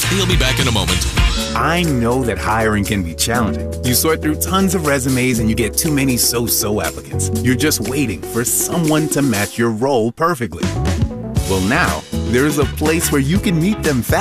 He'll be back in a moment. I know that hiring can be challenging. You sort through tons of resumes and you get too many so-so applicants. You're just waiting for someone to match your role perfectly. Well, now, there's a place where you can meet them fast.